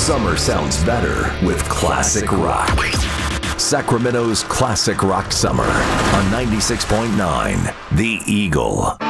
Summer sounds better with classic rock. Sacramento's classic rock summer on 96.9 The Eagle.